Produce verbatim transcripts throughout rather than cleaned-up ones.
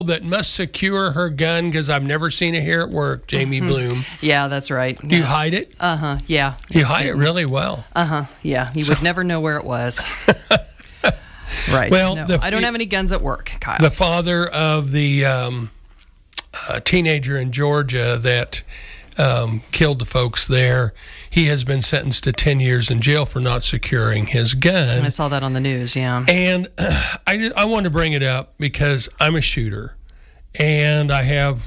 that must secure her gun because I've never seen it here at work, Jamie mm-hmm. Bloom. Yeah, that's right. Do yeah. you hide it? Uh-huh, yeah. You hide it really well. Uh-huh, yeah. You so. would never know where it was. Right. Well, no, the, I don't have any guns at work, Kyle. The father of the um, uh, teenager in Georgia that um, killed the folks there, he has been sentenced to ten years in jail for not securing his gun. I saw that on the news, yeah. And uh, I, I want to bring it up because I'm a shooter, and I have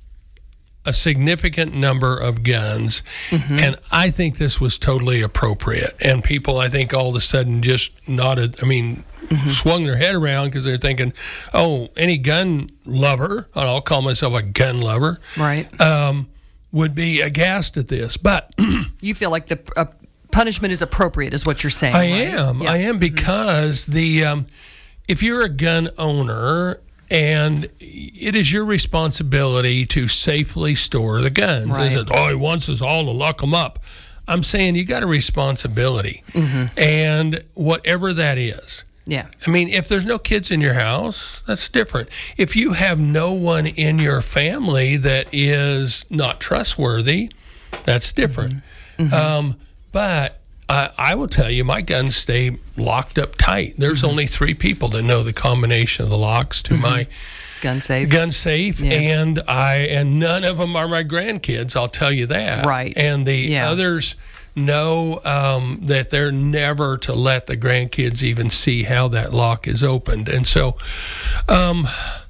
a significant number of guns, mm-hmm. and I think this was totally appropriate. And people, I think, all of a sudden just nodded, I mean, mm-hmm. swung their head around because they're thinking, oh, any gun lover, and I'll call myself a gun lover, right, um, would be aghast at this. But you feel like the uh, punishment is appropriate, is what you're saying. I right? am. Yeah. I am because mm-hmm. the um, if you're a gun owner, and it is your responsibility to safely store the guns. Right. They said, oh, he wants us all to lock them up. I'm saying you got a responsibility, mm-hmm. and whatever that is. Yeah. I mean, if there's no kids in your house, that's different. If you have no one in your family that is not trustworthy, that's different. Mm-hmm. Mm-hmm. Um, but I, I will tell you, my guns stay locked up tight. There's mm-hmm. only three people that know the combination of the locks to mm-hmm. my gun safe. Gun safe, yeah. and I and none of them are my grandkids. I'll tell you that. Right. And the yeah. others know um, that they're never to let the grandkids even see how that lock is opened, and so. Um,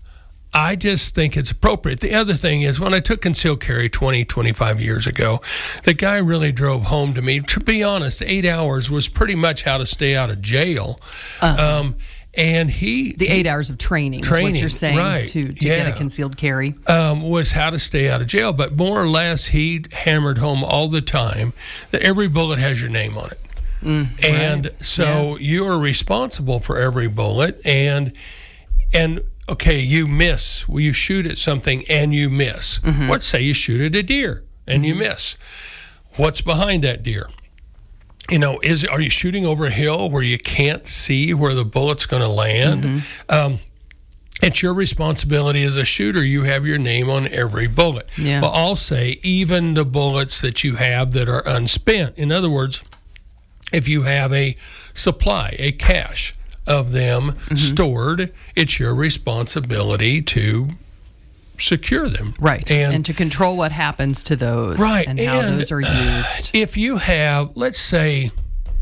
I just think it's appropriate. The other thing is, when I took concealed carry twenty, twenty-five years ago, the guy really drove home to me. To be honest, eight hours was pretty much how to stay out of jail. Uh-huh. Um, and he... The eight hours of training, training is what you're saying, right, to, to yeah. get a concealed carry. Um, was how to stay out of jail. But more or less, he hammered home all the time that every bullet has your name on it. Mm, and right. so yeah. you are responsible for every bullet. And and... Okay, you miss. Well, you shoot at something and you miss. Mm-hmm. Let's say you shoot at a deer and mm-hmm. you miss. What's behind that deer? You know, is are you shooting over a hill where you can't see where the bullet's going to land? Mm-hmm. Um, it's your responsibility as a shooter. You have your name on every bullet. Yeah. But I'll say even the bullets that you have that are unspent. In other words, if you have a supply, a cache of them mm-hmm. stored, it's your responsibility to secure them. Right. And, and to control what happens to those. Right. And how and those are used. If you have, let's say,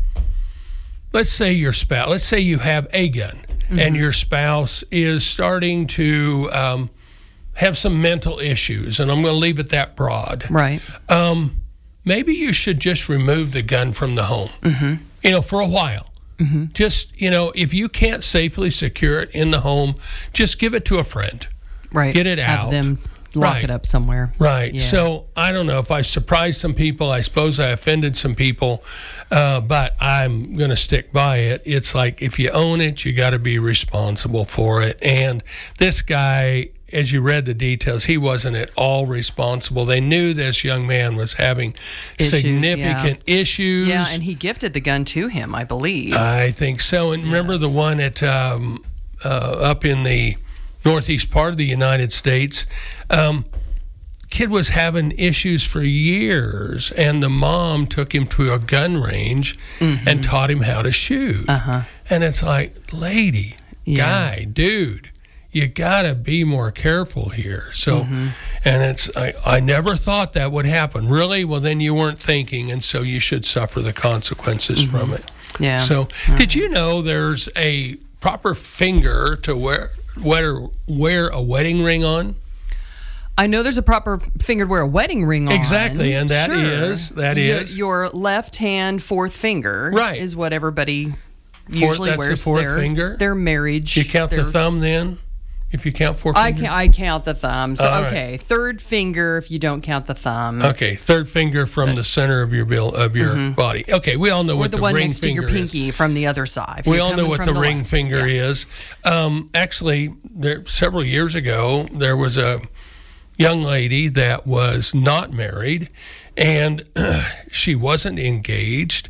let's say your spouse, let's say you have a gun mm-hmm. and your spouse is starting to um, have some mental issues, and I'm going to leave it that broad. Right. Um, maybe you should just remove the gun from the home, mm-hmm. you know, for a while. Mm-hmm. Just, you know, if you can't safely secure it in the home, just give it to a friend. Right. Get it Have out. Have them lock right. it up somewhere. Right. Yeah. So I don't know if I surprised some people. I suppose I offended some people, uh, but I'm going to stick by it. It's like if you own it, you got to be responsible for it. And this guy, as you read the details, he wasn't at all responsible. They knew this young man was having issues, significant yeah. issues. Yeah, and he gifted the gun to him, I believe. I think so. And yes. remember the one at um, uh, up in the northeast part of the United States? Um, kid was having issues for years, and the mom took him to a gun range mm-hmm. and taught him how to shoot. Uh-huh. And it's like, lady, yeah. guy, dude, you gotta be more careful here. So, mm-hmm. and it's I, I never thought that would happen. Really? Well, then you weren't thinking, and so you should suffer the consequences mm-hmm. from it. Yeah. So, mm-hmm. did you know there's a proper finger to wear wear wear a wedding ring on? I know there's a proper finger to wear a wedding ring on. Exactly, and that sure. is that your, is your left hand fourth finger. Right. Is what everybody Fourth, usually that's wears. the fourth their, finger. Their marriage. You count their, the thumb then? If you count four I fingers? can, I count the thumb. So, oh, okay, right. third finger if you don't count the thumb. Okay, third finger from the center of your bill, of your mm-hmm. body. Okay, we all know or what the, the one ring next to finger your pinky is. from the other side. We all know what the, the ring left. finger yeah. is. Um, actually, there, several years ago, there was a young lady that was not married, and she wasn't engaged.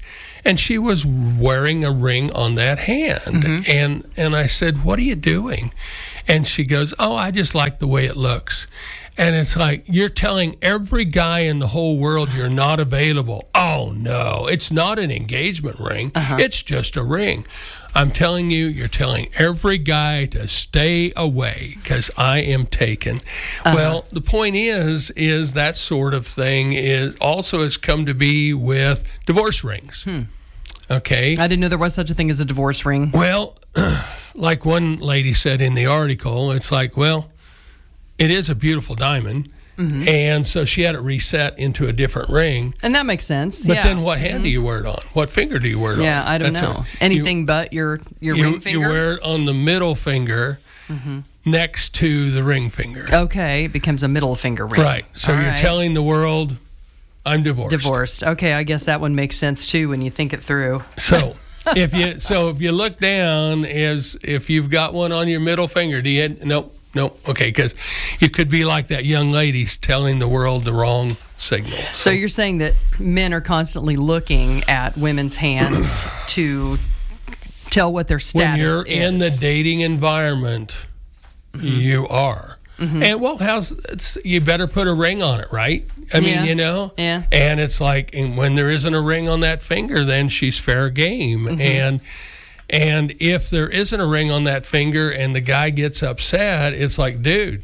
and she was wearing a ring on that hand. Mm-hmm. And and I said, "What are you doing?" And she goes, "Oh, I just like the way it looks." And it's like, you're telling every guy in the whole world you're not available. Oh, no, it's not an engagement ring. Uh-huh. It's just a ring. I'm telling you, you're telling every guy to stay away because I am taken. Uh-huh. Well, the point is, is that sort of thing is also has come to be with divorce rings. Hmm. Okay. I didn't know there was such a thing as a divorce ring. Well, like one lady said in the article, it's like, well, it is a beautiful diamond, mm-hmm. and so she had it reset into a different ring. And that makes sense, But yeah. then what hand mm-hmm. do you wear it on? What finger do you wear it yeah, on? Yeah, I don't That's know. a, Anything you, but your, your you, ring finger? You wear it on the middle finger mm-hmm. next to the ring finger. Okay, it becomes a middle finger ring. Right, so All you're right. telling the world, I'm divorced. Divorced. Okay, I guess that one makes sense, too, when you think it through. So... if you so if you look down, is if you've got one on your middle finger, do you? Nope, nope. Okay, because you could be like that young lady's telling the world the wrong signal. So, so you're saying that men are constantly looking at women's hands to tell what their status when you're is. in the dating environment, mm-hmm. you are. Mm-hmm. And well, how's it's, you better put a ring on it, right? I mean, yeah. you know, yeah. And it's like, and when there isn't a ring on that finger, then she's fair game. Mm-hmm. And and if there isn't a ring on that finger, and the guy gets upset, it's like, dude,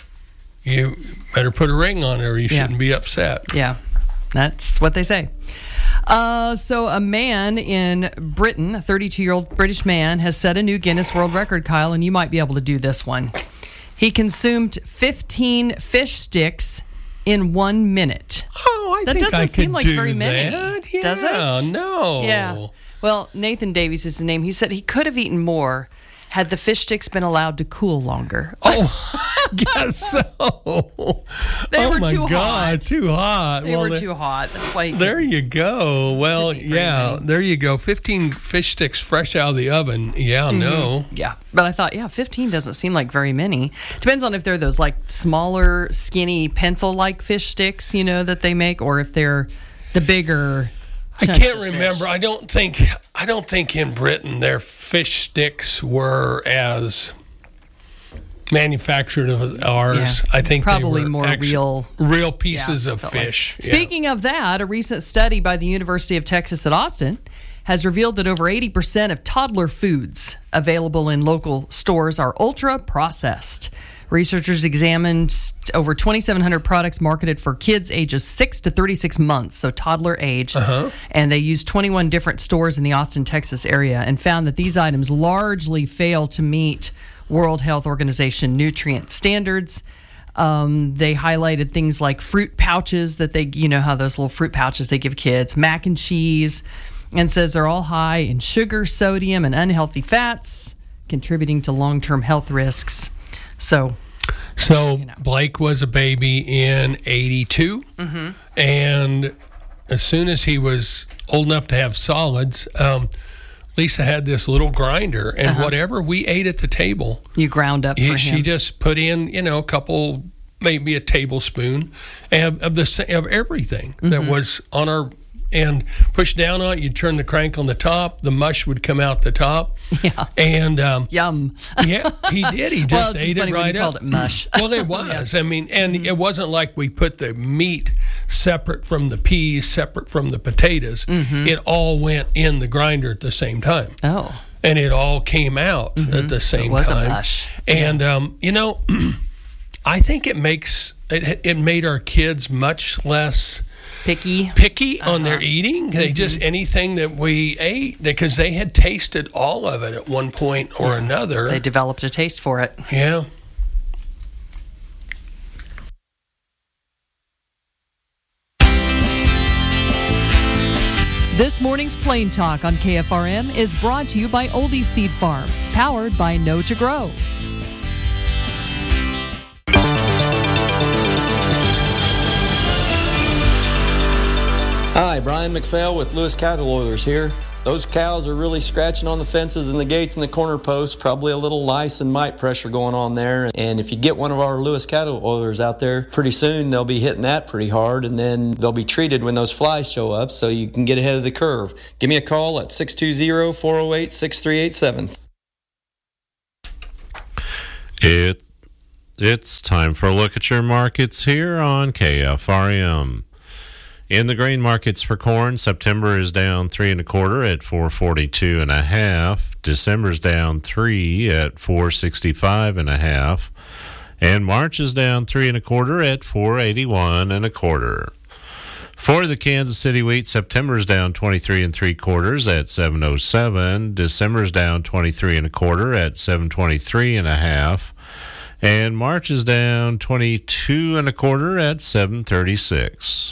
you better put a ring on it, or you yeah. shouldn't be upset. Yeah, that's what they say. Uh, so a man in Britain, a thirty-two-year-old British man, has set a new Guinness World Record, Kyle, and you might be able to do this one. He consumed fifteen fish sticks in one minute. Oh, I that think doesn't I seem could like do very many, that. Yeah, does it? No. Yeah. Well, Nathan Davies is his name. He said he could have eaten more had the fish sticks been allowed to cool longer. Oh, I guess so. They oh were my too God, hot. too hot. They well, were they, too hot. That's why. There you go. Well, yeah, crazy. There you go. fifteen fish sticks fresh out of the oven. Yeah, mm-hmm. no. Yeah, but I thought, yeah, fifteen doesn't seem like very many. Depends on if they're those like smaller, skinny pencil-like fish sticks, you know, that they make, or if they're the bigger. I can't remember. I don't think. I don't think in Britain their fish sticks were as manufactured as ours. Yeah, I think probably they were more actually real, real pieces yeah, of fish. Like. Speaking yeah. of that, a recent study by the University of Texas at Austin has revealed that over eighty percent of toddler foods available in local stores are ultra processed. Researchers examined over twenty-seven hundred products marketed for kids ages six to thirty-six months, so toddler age, uh-huh. and they used twenty-one different stores in the Austin, Texas area and found that these items largely fail to meet World Health Organization nutrient standards. Um, they highlighted things like fruit pouches that they, you know how those little fruit pouches they give kids, mac and cheese, and says they're all high in sugar, sodium, and unhealthy fats, contributing to long-term health risks. So, so you know. Blake was a baby in eighty-two, mm-hmm. and as soon as he was old enough to have solids, um, Lisa had this little grinder, and uh-huh. whatever we ate at the table, you ground up. He, for him. She just put in, you know, a couple, maybe a tablespoon of, of the of everything mm-hmm. that was on our. And push down on it, you'd turn the crank on the top, the mush would come out the top. Yeah. And um, yum. Yeah, he did. He just well, it's ate just funny it right when you up. Called it mush. Well, it was. Yeah. I mean, and mm-hmm. it wasn't like we put the meat separate from the peas, separate from the potatoes. Mm-hmm. It all went in the grinder at the same time. Oh. And it all came out mm-hmm. at the same it was time. A mush. And um, you know, I think it makes it. It made our kids much less. Picky, picky uh-huh. on their eating. They mm-hmm. just anything that we ate because they had tasted all of it at one point or yeah. another. They developed a taste for it. Yeah. This morning's Plain Talk on K F R M is brought to you by Oldie Seed Farms, powered by Know to Grow. Hi, Brian McPhail with Lewis Cattle Oilers here. Those cows are really scratching on the fences and the gates and the corner posts, probably a little lice and mite pressure going on there. And if you get one of our Lewis cattle oilers out there, pretty soon they'll be hitting that pretty hard, and then they'll be treated when those flies show up so you can get ahead of the curve. Give me a call at six two zero, four zero eight, six three eight seven. It, it's time for a look at your markets here on K F R M. In the grain markets for corn, September is down three and a quarter at four forty-two and a half. December's down three at four sixty-five and a half, and March is down three and a quarter at four eighty-one and a quarter. For the Kansas City wheat, September's down twenty-three and three quarters at seven oh seven. December's down twenty-three and a quarter at seven twenty-three and a half, and March is down twenty-two and a quarter at seven thirty-six.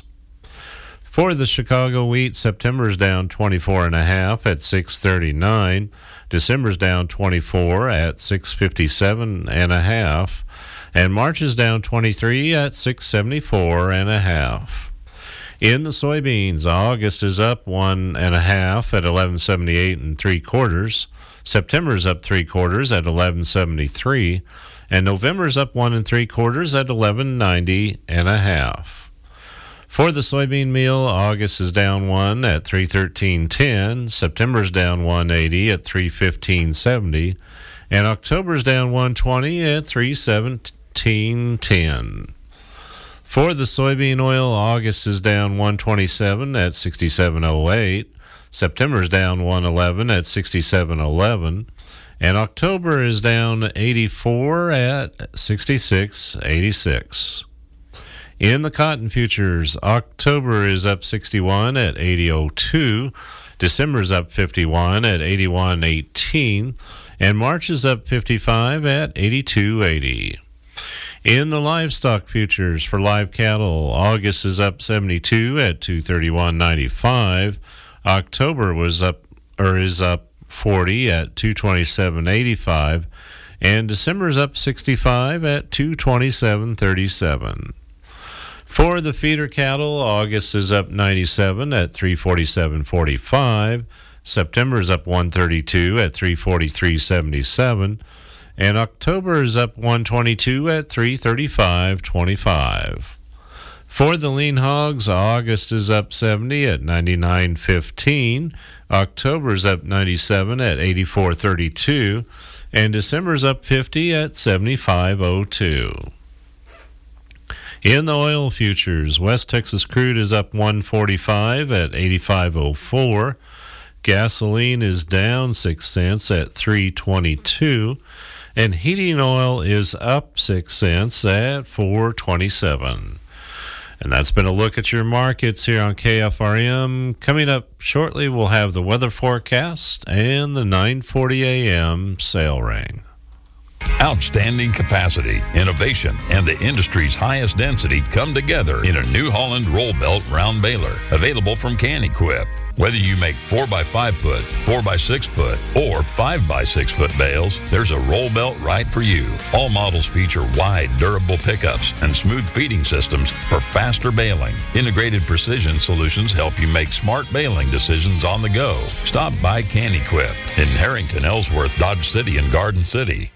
For the Chicago wheat, September's down twenty-four and a half at six thirty-nine. December's down twenty-four at six fifty-seven and a half, and March is down twenty-three at six seventy-four and a half. In the soybeans, August is up one and a half at eleven seventy-eight and three quarters. September's up three quarters at eleven seventy-three, and November's up one and three quarters at eleven ninety and a half. For the soybean meal, August is down one at three thirteen ten, September's down one eighty at three fifteen seventy, and October's down one twenty at three seventeen ten. For the soybean oil, August is down one twenty-seven at sixty-seven oh eight, September's down one eleven at sixty-seven eleven, and October is down eighty-four at sixty-six eighty-six. In the cotton futures, October is up sixty-one at eighty oh two, December's up fifty-one at eighty-one eighteen, and March is up fifty-five at eighty-two eighty. In the livestock futures for live cattle, August is up seventy-two at two thirty-one ninety-five, October was up or is up forty at two twenty-seven eighty-five, and December's up sixty-five at two twenty-seven thirty-seven. For the feeder cattle, August is up ninety-seven at three forty-seven forty-five, September is up one thirty-two at three forty-three seventy-seven, and October is up one twenty-two at three thirty-five twenty-five. For the lean hogs, August is up seventy at ninety-nine fifteen, October is up ninety-seven at eighty-four thirty-two, and December is up fifty at seventy-five oh two. In the oil futures, West Texas crude is up one forty-five at eighty-five oh four. Gasoline is down six cents at three twenty-two, and heating oil is up six cents at four twenty-seven. And that's been a look at your markets here on K F R M. Coming up shortly, we'll have the weather forecast and the nine forty a.m. sale ring. Outstanding capacity, innovation, and the industry's highest density come together in a New Holland roll belt round baler, available from Can-Equip. Whether you make four by five foot, four by six foot, or five by six foot bales, there's a roll belt right for you. All models feature wide, durable pickups and smooth feeding systems for faster baling. Integrated precision solutions help you make smart baling decisions on the go. Stop by Can-Equip in Harrington, Ellsworth, Dodge City, and Garden City.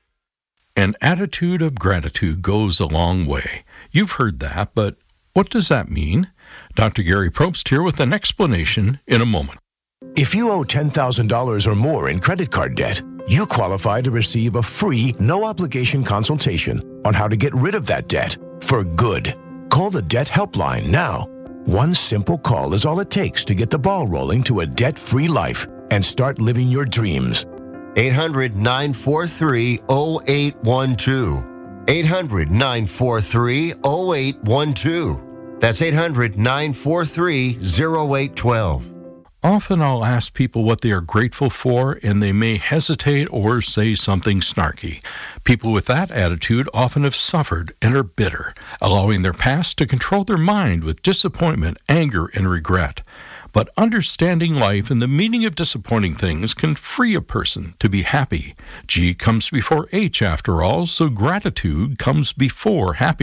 An attitude of gratitude goes a long way. You've heard that, but what does that mean? Doctor Gary Probst here with an explanation in a moment. If you owe ten thousand dollars or more in credit card debt, you qualify to receive a free, no-obligation consultation on how to get rid of that debt for good. Call the Debt Helpline now. One simple call is all it takes to get the ball rolling to a debt-free life and start living your dreams. eight hundred, nine four three, oh eight one two. eight hundred, nine four three, oh eight one two. That's eight hundred, nine four three, oh eight one two. Often I'll ask people what they are grateful for, and they may hesitate or say something snarky. People with that attitude often have suffered and are bitter, allowing their past to control their mind with disappointment, anger, and regret. But understanding life and the meaning of disappointing things can free a person to be happy. G comes before H after all, so gratitude comes before happiness.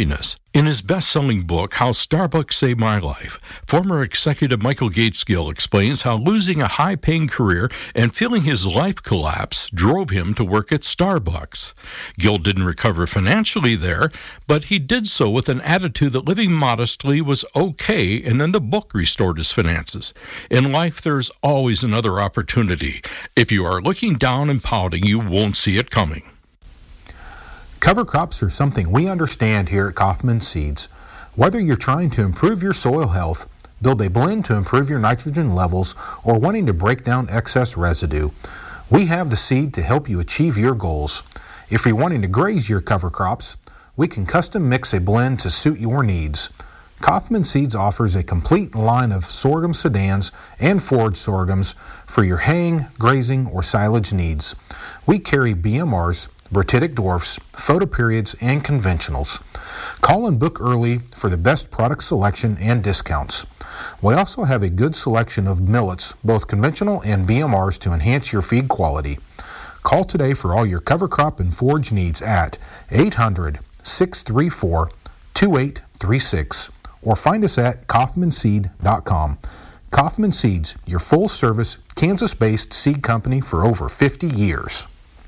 In his best-selling book, How Starbucks Saved My Life, former executive Michael Gates-Gill explains how losing a high-paying career and feeling his life collapse drove him to work at Starbucks. Gill didn't recover financially there, but he did so with an attitude that living modestly was okay, and then the book restored his finances. In life, there's always another opportunity. If you are looking down and pouting, you won't see it coming. Cover crops are something we understand here at Kaufman Seeds. Whether you're trying to improve your soil health, build a blend to improve your nitrogen levels, or wanting to break down excess residue, we have the seed to help you achieve your goals. If you're wanting to graze your cover crops, we can custom mix a blend to suit your needs. Kaufman Seeds offers a complete line of sorghum sedans and forage sorghums for your haying, grazing, or silage needs. We carry B M Rs, Bratitic dwarfs, photoperiods, and conventionals. Call and book early for the best product selection and discounts. We also have a good selection of millets, both conventional and B M Rs, to enhance your feed quality. Call today for all your cover crop and forage needs at eight hundred, six three four, two eight three six or find us at kaufman seed dot com. Kaufman Seeds, your full-service, Kansas-based seed company for over fifty years.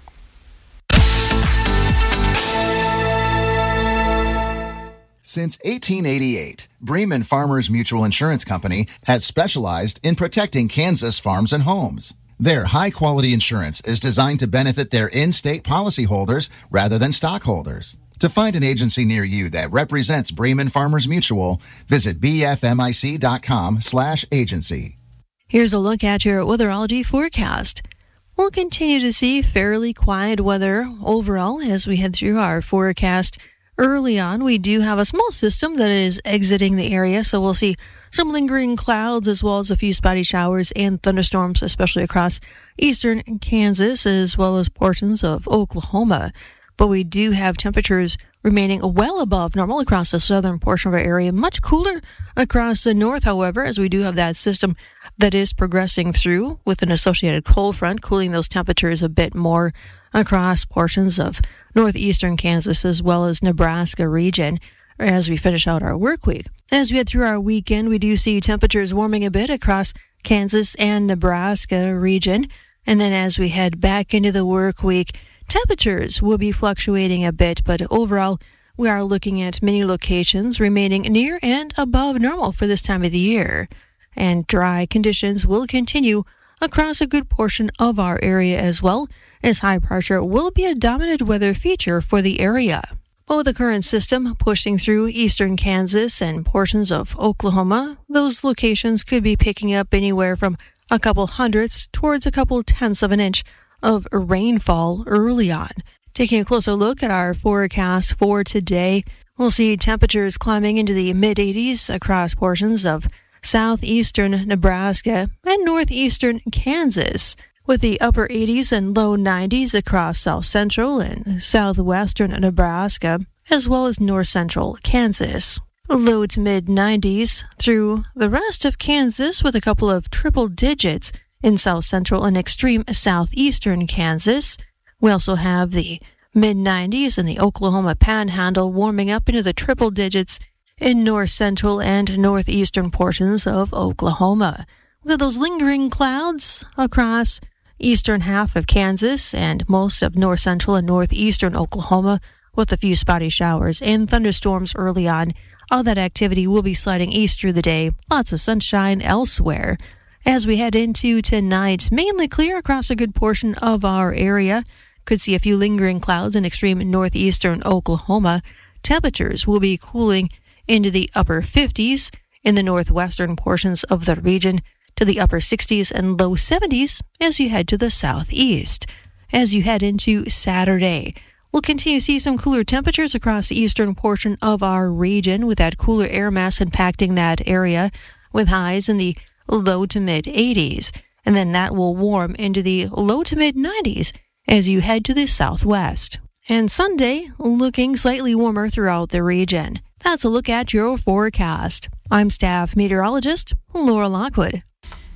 Since eighteen eighty-eight, Bremen Farmers Mutual Insurance Company has specialized in protecting Kansas farms and homes. Their high-quality insurance is designed to benefit their in-state policyholders rather than stockholders. To find an agency near you that represents Bremen Farmers Mutual, visit b f m i c dot com slash agency. Here's a look at your weatherology forecast. We'll continue to see fairly quiet weather overall as we head through our forecast. Early on, we do have a small system that is exiting the area, so we'll see some lingering clouds as well as a few spotty showers and thunderstorms, especially across eastern Kansas as well as portions of Oklahoma. But we do have temperatures remaining well above normal across the southern portion of our area. Much cooler across the north, however, as we do have that system that is progressing through with an associated cold front, cooling those temperatures a bit more across portions of northeastern Kansas as well as Nebraska region as we finish out our work week. As we head through our weekend, we do see temperatures warming a bit across Kansas and Nebraska region. And then as we head back into the work week, temperatures will be fluctuating a bit, but overall, we are looking at many locations remaining near and above normal for this time of the year. And dry conditions will continue across a good portion of our area as well, as high pressure will be a dominant weather feature for the area. But with the current system pushing through eastern Kansas and portions of Oklahoma, those locations could be picking up anywhere from a couple hundredths towards a couple tenths of an inch of rainfall early on. Taking a closer look at our forecast for today, we'll see temperatures climbing into the mid-eighties across portions of southeastern Nebraska and northeastern Kansas, with the upper eighties and low nineties across south central and southwestern Nebraska, as well as north central Kansas. Low to mid nineties through the rest of Kansas, with a couple of triple digits in south central and extreme southeastern Kansas. We also have the mid nineties in the Oklahoma Panhandle, warming up into the triple digits in north central and northeastern portions of Oklahoma. We have those lingering clouds across eastern half of Kansas and most of north central and northeastern Oklahoma, with a few spotty showers and thunderstorms early on. All that activity will be sliding east through the day. Lots of sunshine elsewhere. As we head into tonight, mainly clear across a good portion of our area. Could see a few lingering clouds in extreme northeastern Oklahoma. Temperatures will be cooling into the upper fifties in the northwestern portions of the region, to the upper sixties and low seventies as you head to the southeast. As you head into Saturday, we'll continue to see some cooler temperatures across the eastern portion of our region, with that cooler air mass impacting that area, with highs in the low to mid eighties. And then that will warm into the low to mid nineties as you head to the southwest. And Sunday, looking slightly warmer throughout the region. That's a look at your forecast. I'm staff meteorologist Laura Lockwood.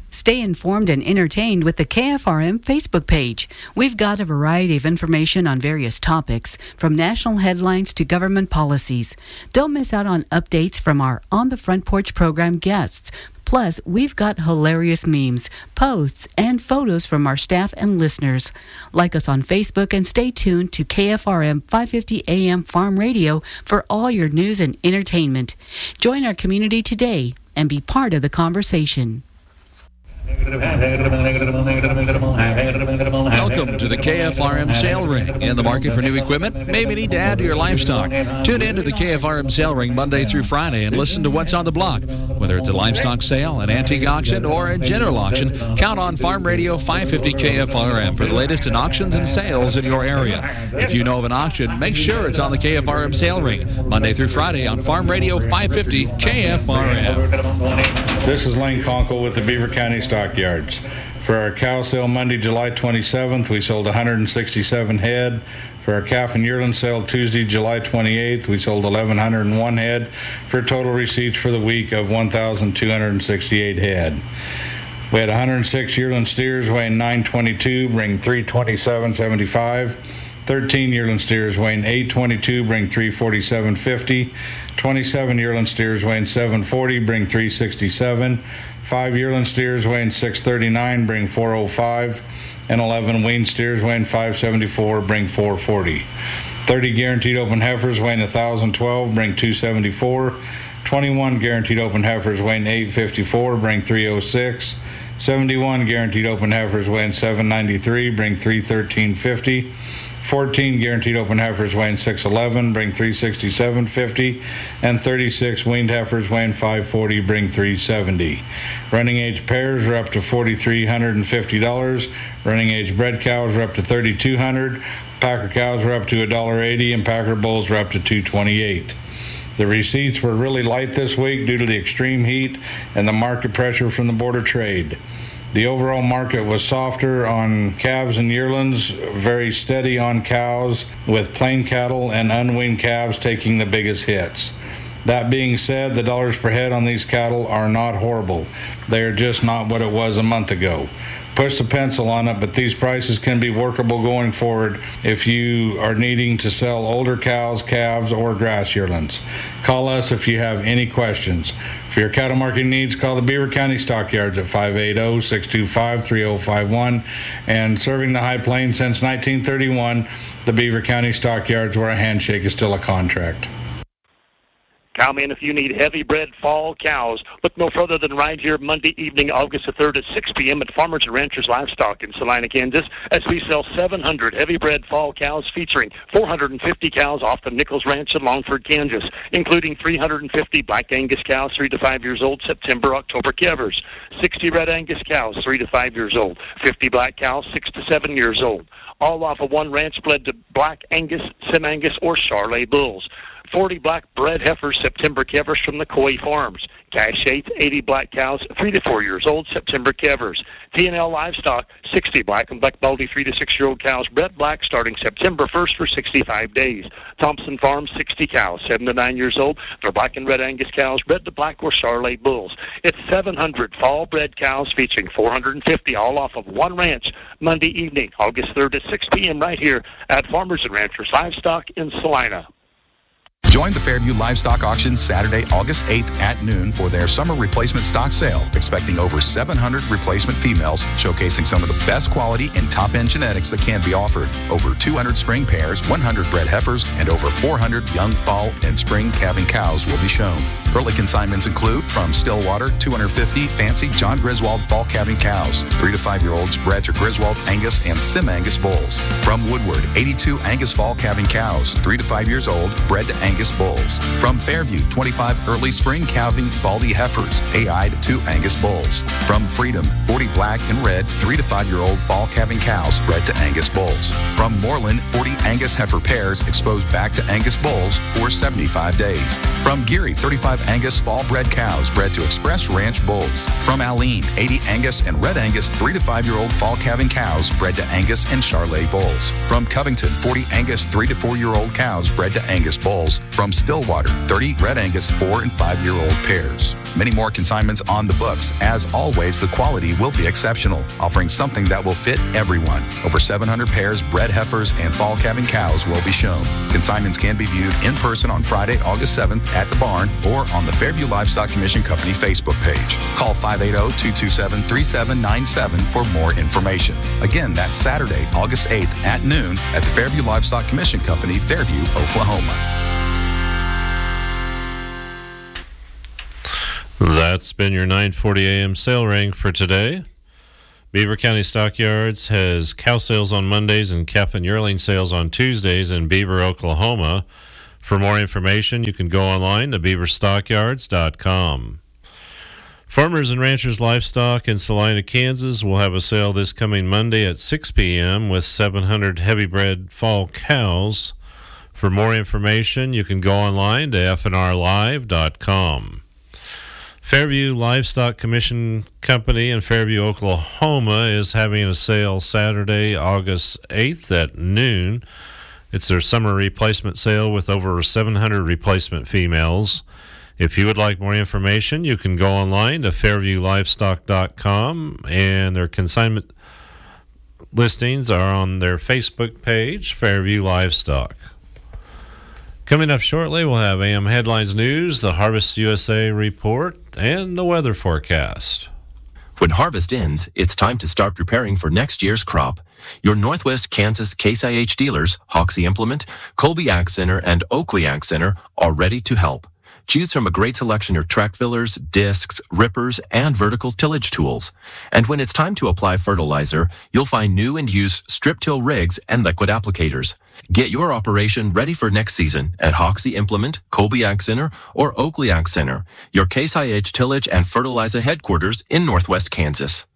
Stay informed and entertained with the K F R M Facebook page. We've got a variety of information on various topics, from national headlines to government policies. Don't miss out on updates from our On the Front Porch program guests. Plus, we've got hilarious memes, posts, and photos from our staff and listeners. Like us on Facebook and stay tuned to K F R M five fifty A M Farm Radio for all your news and entertainment. Join our community today and be part of the conversation. Welcome to the K F R M Sale Ring. In the market for new equipment? Maybe need to add to your livestock. Tune in to the K F R M Sale Ring Monday through Friday and listen to what's on the block. Whether it's a livestock sale, an antique auction, or a general auction, count on Farm Radio five fifty K F R M for the latest in auctions and sales in your area. If you know of an auction, make sure it's on the K F R M Sale Ring Monday through Friday on Farm Radio five fifty K F R M. This is Lane Conkle with the Beaver County Stockyards. For our cow sale Monday, July twenty-seventh, we sold one hundred sixty-seven head. For our calf and yearling sale Tuesday, July twenty-eighth, we sold one thousand one hundred one head for total receipts for the week of one thousand two hundred sixty-eight head. We had one hundred six yearling steers weighing nine twenty-two, bring three twenty-seven seventy-five. thirteen yearling steers weighing eight twenty-two, bring three forty-seven fifty. twenty-seven yearling steers weighing seven forty, bring three sixty-seven. five yearling steers weighing six thirty-nine, bring four oh five. And eleven weaned steers weighing five seventy-four, bring four forty. thirty guaranteed open heifers weighing one thousand twelve, bring two seventy-four. twenty-one guaranteed open heifers weighing eight fifty-four, bring three oh six. seventy-one guaranteed open heifers weighing seven ninety-three, bring three thirteen fifty. fourteen guaranteed open heifers weighing six eleven, bring three sixty-seven fifty, and thirty-six weaned heifers weighing five forty, bring three seventy. Running age pairs are up to four thousand three hundred fifty dollars. Running age bred cows are up to three thousand two hundred dollars. Packer cows are up to one dollar eighty, and Packer bulls are up to two twenty-eight. The receipts were really light this week due to the extreme heat and the market pressure from the Board of Trade. The overall market was softer on calves and yearlings, very steady on cows, with plain cattle and unweaned calves taking the biggest hits. That being said, the dollars per head on these cattle are not horrible. They are just not what it was a month ago. Push the pencil on it, but these prices can be workable going forward if you are needing to sell older cows, calves, or grass yearlings. Call us if you have any questions. For your cattle marketing needs, call the Beaver County Stockyards at five eight zero, six two five, three zero five one. And serving the High Plains since nineteen thirty-one, the Beaver County Stockyards, where a handshake is still a contract. Cowman, if you need heavy bred fall cows, look no further than right here Monday evening, August the third at six p.m. at Farmers and Ranchers Livestock in Salina, Kansas, as we sell seven hundred heavy bred fall cows featuring four hundred fifty cows off the Nichols Ranch in Longford, Kansas, including three hundred fifty Black Angus cows, three to five years old, September, October calvers, sixty Red Angus cows, three to five years old, fifty Black cows, six to seven years old, all off of one ranch bred to Black Angus, Sim Angus, or Charolais bulls. forty black bred heifers, September calvers from the Coy Farms. Cash eighth, eighty black cows, three to four years old, September calvers. T and L Livestock, sixty black and black baldy three to six year old cows, bred black starting September first for sixty-five days. Thompson Farms, sixty cows, seven to nine years old. They're black and red Angus cows, bred to black or Charolais bulls. It's seven hundred fall bred cows featuring four hundred fifty, all off of one ranch, Monday evening, August third at six p.m. right here at Farmers and Ranchers Livestock in Salina. Join the Fairview Livestock Auction Saturday, August eighth at noon for their summer replacement stock sale, expecting over seven hundred replacement females, showcasing some of the best quality and top-end genetics that can be offered. Over two hundred spring pairs, one hundred bred heifers, and over four hundred young fall and spring calving cows will be shown. Early consignments include from Stillwater, two hundred fifty fancy John Griswold fall calving cows, three to five year olds bred to Griswold Angus and Sim Angus bulls. From Woodward, eighty-two Angus fall calving cows, three to five years old, bred to Angus bulls. From Fairview, twenty-five early spring calving baldy heifers, A I to two Angus bulls. From Freedom, forty black and red, three to five year old fall calving cows, bred to Angus bulls. From Moreland, forty Angus heifer pairs exposed back to Angus bulls for seventy-five days. From Geary, thirty-five Angus fall bred cows bred to Express Ranch bulls. From Alene, eighty Angus and Red Angus three to five year old fall calving cows bred to Angus and Charolais bulls. From Covington, forty Angus three to four year old cows bred to Angus bulls. From Stillwater, thirty Red Angus four and five year old pairs. Many more consignments on the books. As always, the quality will be exceptional, offering something that will fit everyone. Over seven hundred pairs, bred heifers, and fall calving cows will be shown. Consignments can be viewed in person on Friday, August seventh at the barn or on the Fairview Livestock Commission Company Facebook page. Call five eight zero, two two seven, three seven nine seven for more information. Again, that's Saturday, August eighth at noon at the Fairview Livestock Commission Company, Fairview, Oklahoma. That's been your nine forty a.m. sale ring for today. Beaver County Stockyards has cow sales on Mondays and calf and yearling sales on Tuesdays in Beaver, Oklahoma. For more information, you can go online to beaver stockyards dot com. Farmers and Ranchers Livestock in Salina, Kansas will have a sale this coming Monday at six p.m. with seven hundred heavy-bred fall cows. For more information, you can go online to f n r live dot com. Fairview Livestock Commission Company in Fairview, Oklahoma is having a sale Saturday, August eighth at noon. It's their summer replacement sale with over seven hundred replacement females. If you would like more information, you can go online to fairview livestock dot com, and their consignment listings are on their Facebook page, Fairview Livestock. Coming up shortly, we'll have A M Headlines News, the Harvest U S A report, and the weather forecast. When harvest ends, it's time to start preparing for next year's crop. Your Northwest Kansas Case I H dealers, Hoxie Implement, Colby Ag Center, and Oakley Ag Center are ready to help. Choose from a great selection of track fillers, discs, rippers, and vertical tillage tools. And when it's time to apply fertilizer, you'll find new and used strip till rigs and liquid applicators. Get your operation ready for next season at Hoxie Implement, Colby Ag Center, or Oakley Ag Center, your Case I H tillage and fertilizer headquarters in Northwest Kansas.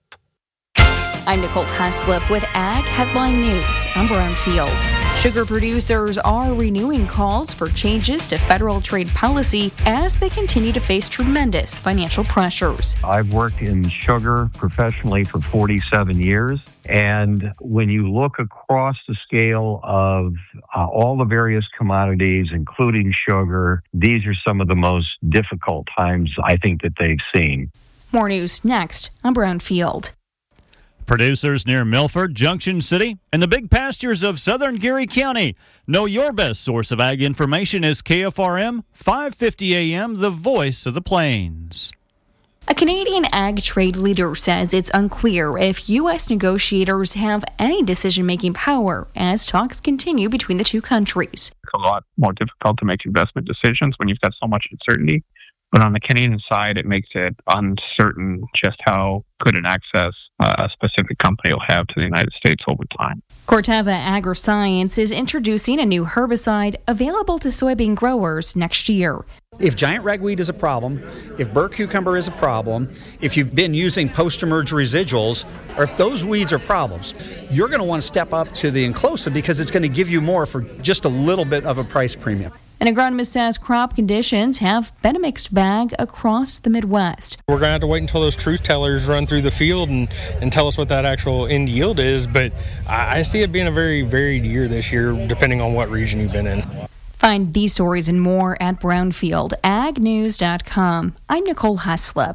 I'm Nicole Haslip with Ag Headline News. I'm Brownfield. Sugar producers are renewing calls for changes to federal trade policy as they continue to face tremendous financial pressures. I've worked in sugar professionally for forty-seven years, and when you look across the scale of uh, all the various commodities, including sugar, these are some of the most difficult times I think that they've seen. More news next. I'm Brownfield. Producers near Milford, Junction City, and the big pastures of southern Geary County know your best source of ag information is K F R M, five fifty A M, the voice of the plains. A Canadian ag trade leader says it's unclear if U S negotiators have any decision-making power as talks continue between the two countries. It's a lot more difficult to make investment decisions when you've got so much uncertainty. But on the Canadian side, it makes it uncertain just how good an access uh, a specific company will have to the United States over time. Corteva AgriScience is introducing a new herbicide available to soybean growers next year. If giant ragweed is a problem, if burr cucumber is a problem, if you've been using post-emerge residuals, or if those weeds are problems, you're going to want to step up to the Enclosa because it's going to give you more for just a little bit of a price premium. An agronomist says crop conditions have been a mixed bag across the Midwest. We're going to have to wait until those truth tellers run through the field and, and tell us what that actual end yield is, but I, I see it being a very varied year this year, depending on what region you've been in. Find these stories and more at brownfield ag news dot com. I'm Nicole Haslip.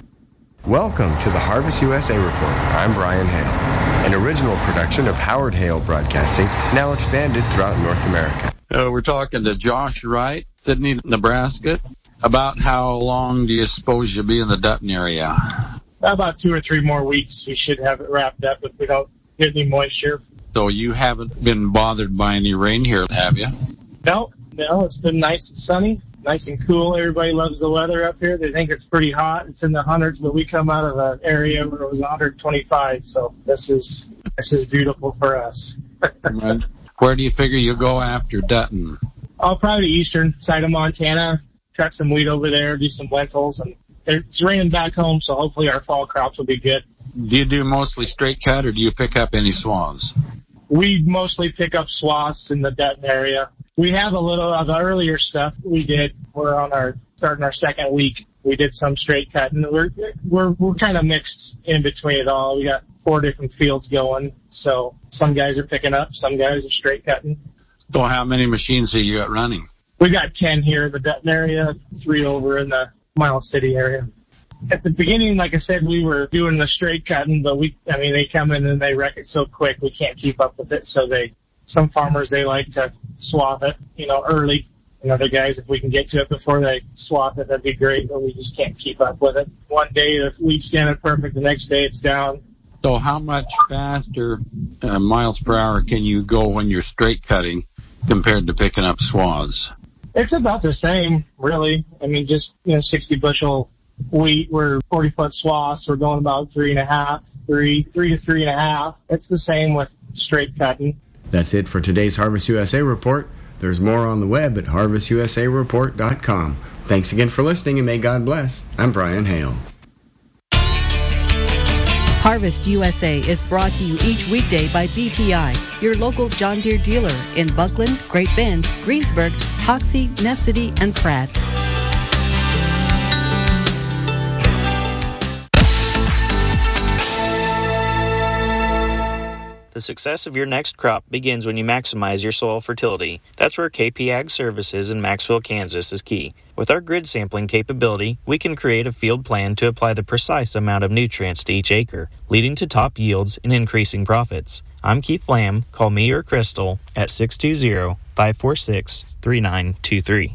Welcome to the Harvest U S A Report. I'm Brian Hale, an original production of Howard Hale Broadcasting, now expanded throughout North America. Uh, we're talking to Josh Wright, Sydney, Nebraska, about how long do you suppose you'll be in the Dutton area? About two or three more weeks. We should have it wrapped up if we don't get any moisture. So you haven't been bothered by any rain here, have you? No, no, it's been nice and sunny, nice and cool. Everybody loves the weather up here. They think it's pretty hot. It's in the hundreds, but we come out of an area where it was one hundred twenty-five, so this is this is beautiful for us. Right. Where do you figure you'll go after Dutton? I'll probably the eastern side of Montana, cut some wheat over there, do some lentils, and it's raining back home, so hopefully our fall crops will be good. Do you do mostly straight cut, or do you pick up any swaths? We mostly pick up swaths in the Dutton area. We have a little of the earlier stuff we did. We're on our starting our second week. We did some straight cut, and we're we're we're kind of mixed in between it all. We got four different fields going, so some guys are picking up, some guys are straight cutting. So how many machines have you got running? We got ten here in the Dutton area, three over in the Miles City area. At the beginning, like I said, we were doing the straight cutting, but we, I mean, they come in and they wreck it so quick, we can't keep up with it. So they, some farmers, they like to swath it, you know, early. And other guys, if we can get to it before they swath it, that'd be great, but we just can't keep up with it. One day the wheat's standing perfect, the next day it's down. So how much faster uh, miles per hour can you go when you're straight cutting compared to picking up swaths? It's about the same, really. I mean, just, you know, sixty bushel wheat, we're forty foot swaths, we're going about three and a half, three, three to three and a half. It's the same with straight cutting. That's it for today's Harvest U S A Report. There's more on the web at harvest u s a report dot com. Thanks again for listening, and may God bless. I'm Brian Hale. Harvest U S A is brought to you each weekday by B T I, your local John Deere dealer in Buckland, Great Bend, Greensburg, Hoxie, Ness City, and Pratt. The success of your next crop begins when you maximize your soil fertility. That's where K P Ag Services in Maxville, Kansas is key. With our grid sampling capability, we can create a field plan to apply the precise amount of nutrients to each acre, leading to top yields and increasing profits. I'm Keith Lamb. Call me or Crystal at six two zero, five four six, three nine two three.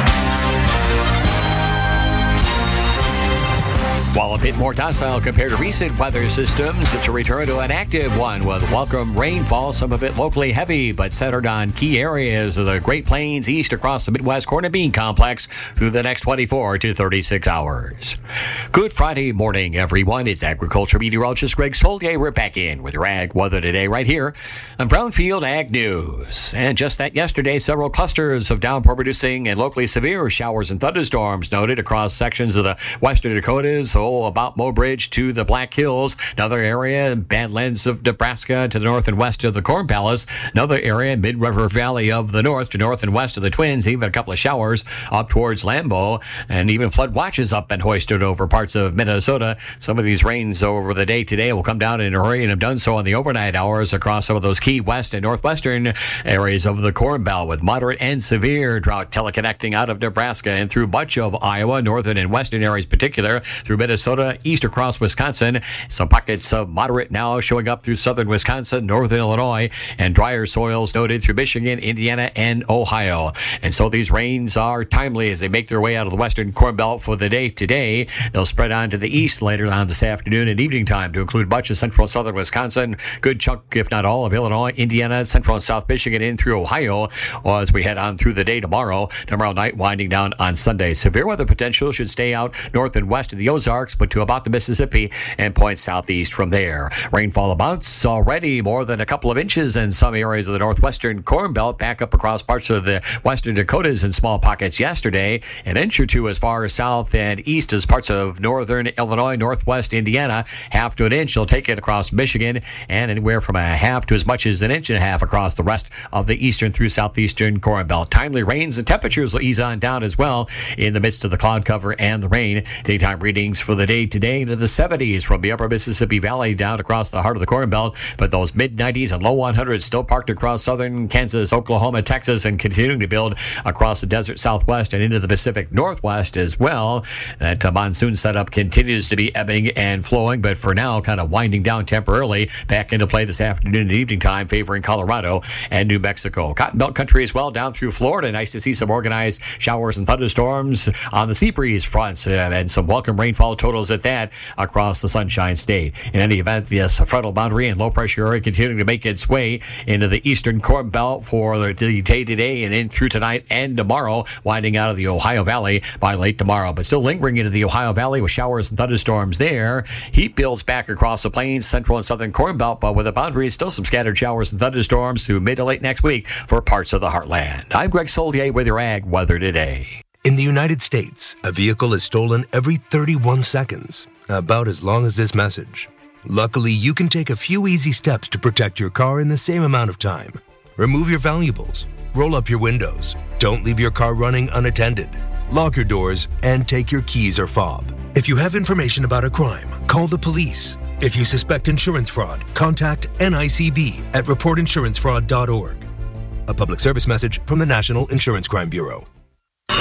While a bit more docile compared to recent weather systems, it's a return to an active one with welcome rainfall, some of it locally heavy, but centered on key areas of the Great Plains east across the Midwest corn and bean complex through the next twenty-four to thirty-six hours. Good Friday morning, everyone. It's agriculture meteorologist Greg Solier. We're back in with your ag weather today right here on Brownfield Ag News. And just that yesterday, several clusters of downpour producing and locally severe showers and thunderstorms noted across sections of the western Dakotas, about Mobridge to the Black Hills, another area, Badlands of Nebraska to the north and west of the Corn Palace, another area, Mid-River Valley of the north to north and west of the Twins, even a couple of showers up towards Lambeau, and even flood watches up and hoisted over parts of Minnesota. Some of these rains over the day today will come down in a hurry and have done so in the overnight hours across some of those key west and northwestern areas of the Corn Belt, with moderate and severe drought teleconnecting out of Nebraska and through much of Iowa, northern and western areas particular, through Minnesota, east across Wisconsin. Some pockets of moderate now showing up through southern Wisconsin, northern Illinois, and drier soils noted through Michigan, Indiana, and Ohio. And so these rains are timely as they make their way out of the western Corn Belt for the day today. They'll spread on to the east later on this afternoon and evening time to include much of central and southern Wisconsin, good chunk, if not all, of Illinois, Indiana, central and south Michigan, in through Ohio, as we head on through the day tomorrow. Tomorrow night winding down on Sunday. Severe weather potential should stay out north and west of the Ozarks, but to about the Mississippi and point southeast from there. Rainfall amounts already more than a couple of inches in some areas of the northwestern Corn Belt, back up across parts of the western Dakotas in small pockets yesterday. An inch or two as far south and east as parts of northern Illinois, northwest Indiana. Half to an inch will take it across Michigan, and anywhere from a half to as much as an inch and a half across the rest of the eastern through southeastern Corn Belt. Timely rains and temperatures will ease on down as well in the midst of the cloud cover and the rain. Daytime readings for the day today into the seventies from the upper Mississippi Valley down across the heart of the Corn Belt, but those mid nineties and low hundreds still parked across southern Kansas, Oklahoma, Texas, and continuing to build across the desert southwest and into the Pacific Northwest as well. That uh, monsoon setup continues to be ebbing and flowing, but for now kind of winding down temporarily. Back into play this afternoon and evening time, favoring Colorado and New Mexico. Cotton Belt country as well down through Florida. Nice to see some organized showers and thunderstorms on the sea breeze fronts, uh, and some welcome rainfall totals at that across the Sunshine State. In any event, this frontal boundary and low pressure area continuing to make its way into the eastern Corn Belt for the day today and in through tonight and tomorrow, winding out of the Ohio Valley by late tomorrow, but still lingering into the Ohio Valley with showers and thunderstorms there. Heat builds back across the plains, central and southern Corn Belt, but with the boundaries, still some scattered showers and thunderstorms through mid to late next week for parts of the heartland. I'm Greg Solier with your Ag Weather Today. In the United States, a vehicle is stolen every thirty-one seconds, about as long as this message. Luckily, you can take a few easy steps to protect your car in the same amount of time. Remove your valuables, roll up your windows, don't leave your car running unattended, lock your doors, and take your keys or fob. If you have information about a crime, call the police. If you suspect insurance fraud, contact N I C B at report insurance fraud dot org. A public service message from the National Insurance Crime Bureau.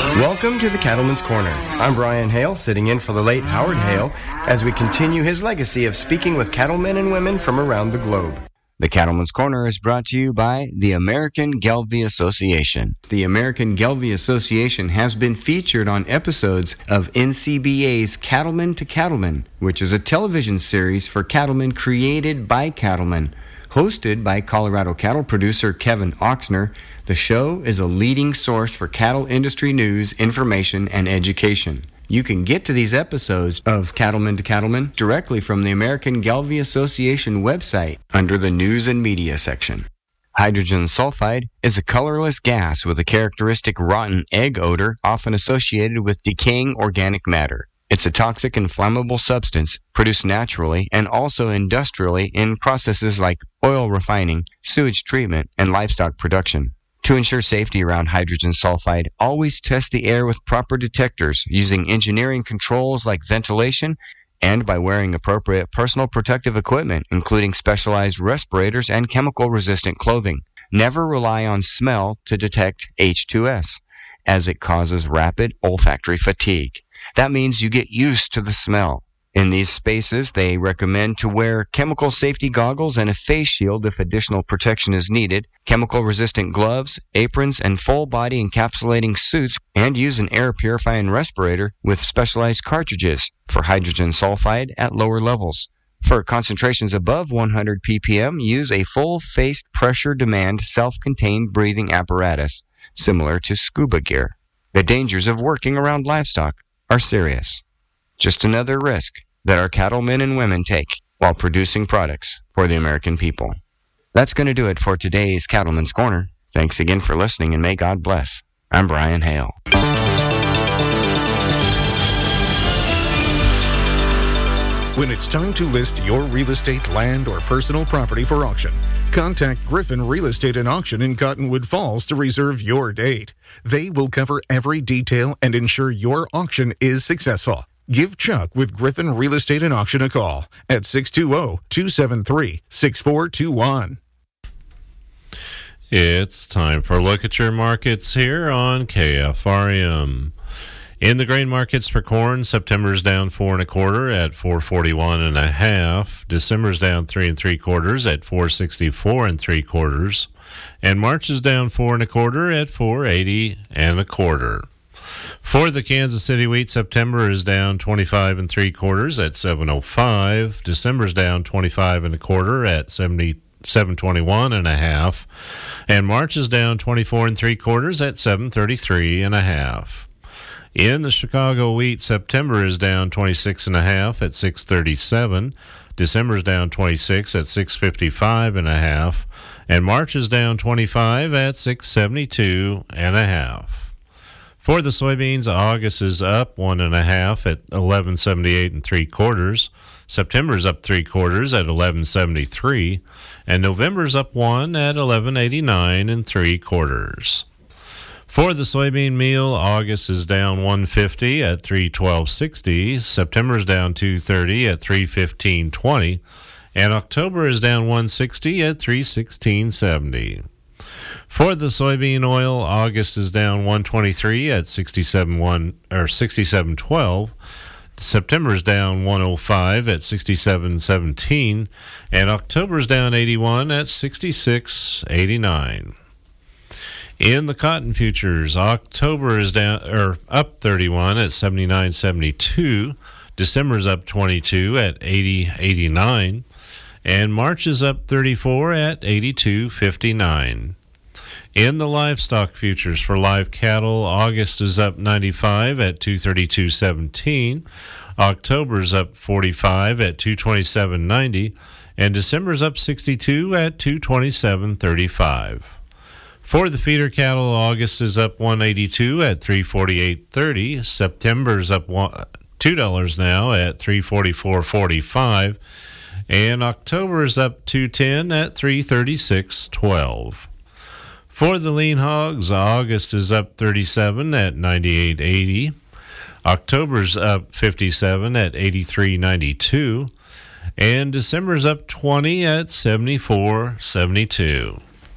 Welcome to the Cattleman's Corner. I'm Brian Hale, sitting in for the late Howard Hale, as we continue his legacy of speaking with cattlemen and women from around the globe. The Cattleman's Corner is brought to you by the American Gelbvieh Association. The American Gelbvieh Association has been featured on episodes of N C B A's Cattleman to Cattleman, which is a television series for cattlemen created by cattlemen. Hosted by Colorado cattle producer Kevin Oxner, the show is a leading source for cattle industry news, information, and education. You can get to these episodes of Cattleman to Cattleman directly from the American Gelbvieh Association website under the News and Media section. Hydrogen sulfide is a colorless gas with a characteristic rotten egg odor often associated with decaying organic matter. It's a toxic and flammable substance produced naturally and also industrially in processes like oil refining, sewage treatment, and livestock production. To ensure safety around hydrogen sulfide, always test the air with proper detectors using engineering controls like ventilation and by wearing appropriate personal protective equipment, including specialized respirators and chemical-resistant clothing. Never rely on smell to detect H two S, as it causes rapid olfactory fatigue. That means you get used to the smell. In these spaces, they recommend to wear chemical safety goggles and a face shield if additional protection is needed, chemical-resistant gloves, aprons, and full-body encapsulating suits, and use an air-purifying respirator with specialized cartridges for hydrogen sulfide at lower levels. For concentrations above one hundred p p m, use a full-face pressure demand self-contained breathing apparatus, similar to scuba gear. The dangers of working around livestock are serious. Just another risk that our cattlemen and women take while producing products for the American people. That's going to do it for today's Cattleman's Corner. Thanks again for listening, and may God bless. I'm Brian Hale. When it's time to list your real estate, land, or personal property for auction, contact Griffin Real Estate and Auction in Cottonwood Falls to reserve your date. They will cover every detail and ensure your auction is successful. Give Chuck with Griffin Real Estate and Auction a call at six two zero, two seven three, six four two one. It's time for a look at your markets here on K F R M. In the grain markets for corn, September's down four and a quarter at four forty-one and a half. December's down three and three quarters at four sixty-four and three quarters, and March is down four and a quarter at four eighty and a quarter. For the Kansas City wheat, September is down twenty-five and three quarters at seven oh five. December's down twenty-five and a quarter at seventy-seven twenty-one and a half, and March is down twenty-four and three quarters at seven thirty-three and a half. In the Chicago wheat, September is down twenty-six and a half at six thirty-seven. December is down twenty-six at six fifty-five and a half, and March is down twenty-five at six seventy-two and a half. For the soybeans, August is up one and a half at eleven seventy-eight and three quarters. September is up three quarters at eleven seventy-three, and November is up one at eleven eighty-nine and three quarters. For the soybean meal, August is down one fifty at three twelve sixty. September is down two thirty at three fifteen twenty, and October is down one sixty at three sixteen seventy. For the soybean oil, August is down one twenty-three at sixty-seven one or sixty-seven twelve. September is down one oh five at sixty-seven seventeen, and October is down eighty-one at sixty-six eighty-nine. In the cotton futures, October is down or up thirty-one at seventy-nine seventy-two. December is up twenty-two at eighty eighty-nine, and March is up thirty-four at eighty-two fifty-nine. In the livestock futures for live cattle, August is up ninety-five at two thirty-two seventeen. October is up forty-five at two twenty-seven ninety, and December is up sixty-two at two twenty-seven thirty-five. For the feeder cattle, August is up one eighty-two at three forty-eight thirty. September is up two dollars now at three forty-four forty-five, and October is up two ten at three thirty-six twelve. For the lean hogs, August is up thirty-seven at ninety-eight eighty. October's up fifty-seven at eighty-three ninety-two, and December's up twenty at seventy-four seventy-two.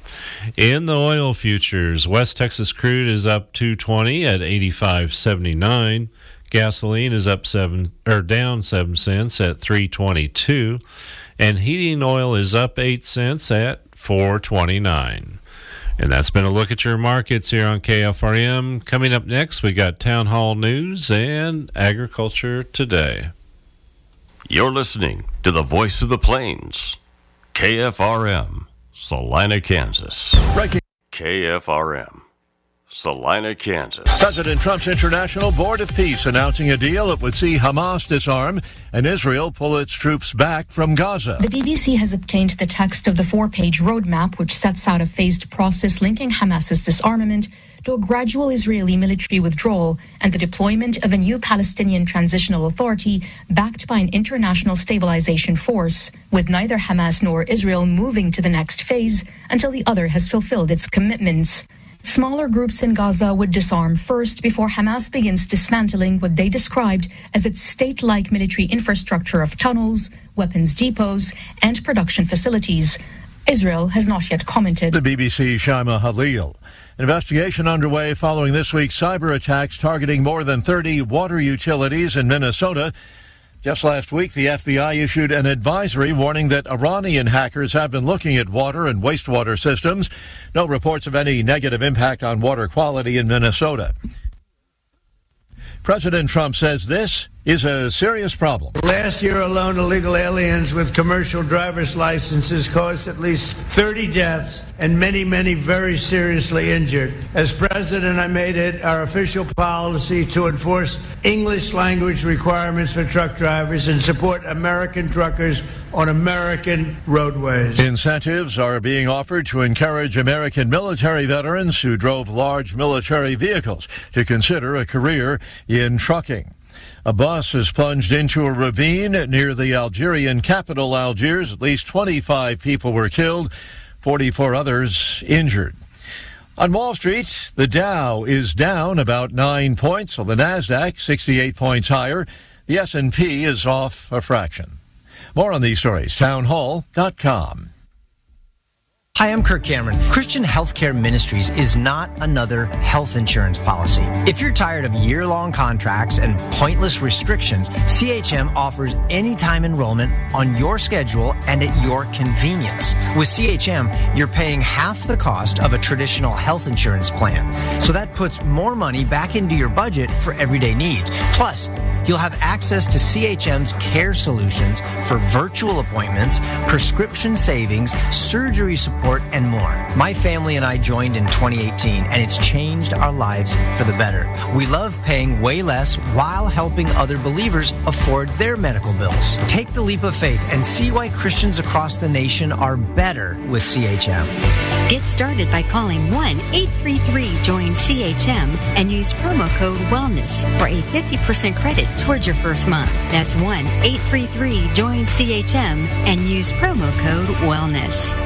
In the oil futures, West Texas crude is up two twenty at eighty-five seventy-nine. Gasoline is up seven or down seven cents at three twenty-two, and heating oil is up eight cents at four twenty-nine. And that's been a look at your markets here on K F R M. Coming up next, we got Town Hall News and Agriculture Today. You're listening to the Voice of the Plains, K F R M, Salina, Kansas. K F R M, Salina, Kansas. President Trump's International Board of Peace announcing a deal that would see Hamas disarm and Israel pull its troops back from Gaza. The B B C has obtained the text of the four-page roadmap, which sets out a phased process linking Hamas's disarmament to a gradual Israeli military withdrawal and the deployment of a new Palestinian transitional authority backed by an international stabilization force, with neither Hamas nor Israel moving to the next phase until the other has fulfilled its commitments. Smaller groups in Gaza would disarm first before Hamas begins dismantling what they described as its state-like military infrastructure of tunnels, weapons depots, and production facilities. Israel has not yet commented. The B B C's Shaima Halil. Investigation underway following this week's cyber attacks targeting more than thirty water utilities in Minnesota. Just last week, the F B I issued an advisory warning that Iranian hackers have been looking at water and wastewater systems. No reports of any negative impact on water quality in Minnesota. President Trump says this is a serious problem. Last year alone, illegal aliens with commercial driver's licenses caused at least thirty deaths and many, many very seriously injured. As president, I made it our official policy to enforce English language requirements for truck drivers and support American truckers on American roadways. Incentives are being offered to encourage American military veterans who drove large military vehicles to consider a career in trucking. A bus has plunged into a ravine near the Algerian capital, Algiers. At least twenty-five people were killed, forty-four others injured. On Wall Street, the Dow is down about nine points, while the Nasdaq sixty-eight points higher. The S and P is off a fraction. More on these stories, town hall dot com. Hi, I'm Kirk Cameron. Christian Healthcare Ministries is not another health insurance policy. If you're tired of year-long contracts and pointless restrictions, C H M offers anytime enrollment on your schedule and at your convenience. With C H M, you're paying half the cost of a traditional health insurance plan. So that puts more money back into your budget for everyday needs. Plus, you'll have access to C H M's care solutions for virtual appointments, prescription savings, surgery support, and more. My family and I joined in twenty eighteen, and it's changed our lives for the better. We love paying way less while helping other believers afford their medical bills. Take the leap of faith and see why Christians across the nation are better with C H M. Get started by calling one eight three three join C H M and use promo code WELLNESS for a fifty percent credit towards your first month. That's one eight three three join C H M and use promo code WELLNESS.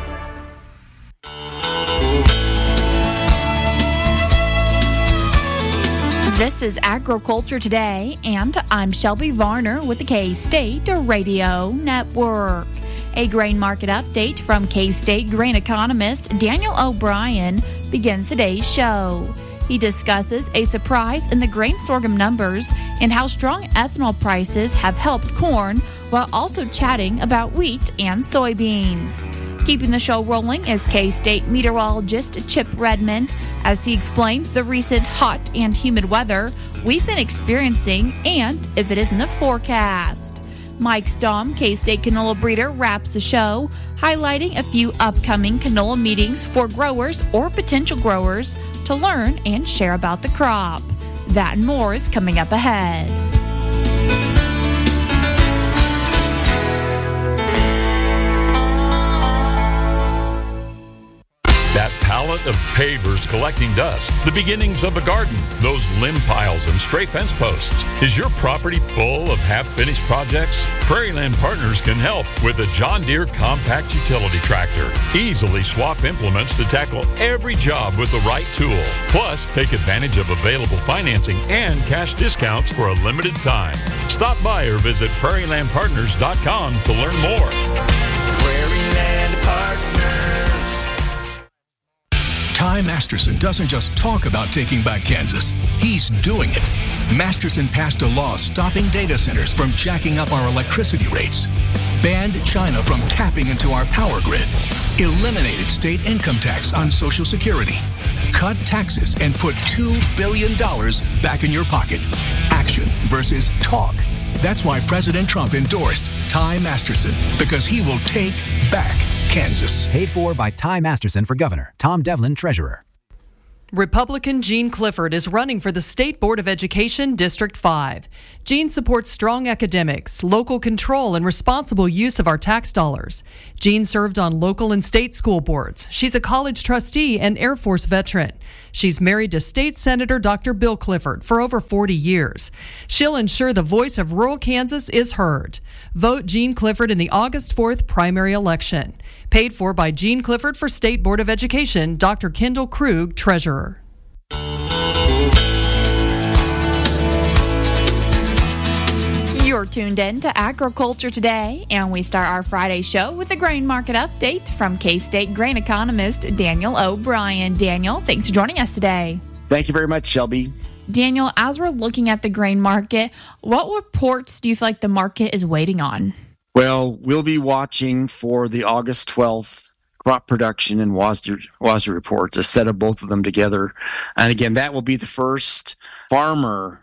This is Agriculture Today, and I'm Shelby Varner with the K-State Radio Network. A grain market update from K-State grain economist Daniel O'Brien begins today's show. He discusses a surprise in the grain sorghum numbers and how strong ethanol prices have helped corn, while also chatting about wheat and soybeans. Keeping the show rolling is K-State meteorologist Chip Redmond as he explains the recent hot and humid weather we've been experiencing and if it is in the forecast. Mike Staum, K-State canola breeder, wraps the show, highlighting a few upcoming canola meetings for growers or potential growers to learn and share about the crop. That and more is coming up ahead. That pallet of pavers collecting dust, the beginnings of a garden, those limb piles and stray fence posts. Is your property full of half-finished projects? Prairieland Partners can help with a John Deere compact utility tractor. Easily swap implements to tackle every job with the right tool. Plus, take advantage of available financing and cash discounts for a limited time. Stop by or visit prairie land partners dot com to learn more. Prairieland Partners. Ty Masterson doesn't just talk about taking back Kansas, he's doing it. Masterson passed a law stopping data centers from jacking up our electricity rates, banned China from tapping into our power grid, eliminated state income tax on Social Security, cut taxes, and put two billion dollars back in your pocket. Action versus talk. That's why President Trump endorsed Ty Masterson, because he will take back Kansas. Paid for by Ty Masterson for governor, Tom Devlin treasurer. Republican Gene Clifford is running for the State Board of Education District five. Gene supports strong academics, local control, and responsible use of our tax dollars. Gene served on local and state school boards. She's a college trustee and Air Force veteran. She's married to State Senator Doctor Bill Clifford for over forty years. She'll ensure the voice of rural Kansas is heard. Vote Gene Clifford in the August fourth primary election. Paid for by Gene Clifford for State Board of Education, Doctor Kendall Krug, treasurer. You're tuned in to Agriculture Today, and we start our Friday show with a grain market update from K-State grain economist Daniel O'Brien. Daniel, thanks for joining us today. Thank you very much, Shelby. Daniel, as we're looking at the grain market, what reports do you feel like the market is waiting on? Well, we'll be watching for the August twelfth crop production and WASDE, WASDE reports, a set of both of them together. And again, that will be the first farmer